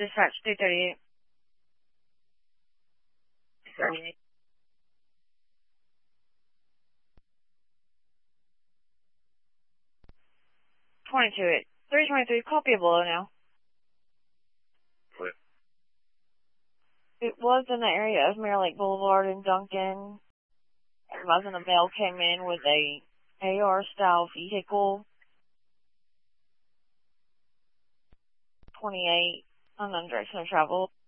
Dispatch 338. 38. 22. 323, copy below now. What? It was in the area of Mirror Lake Boulevard and Duncan. Advising a male came in with a AR-style vehicle. 28, unknown direction of travel.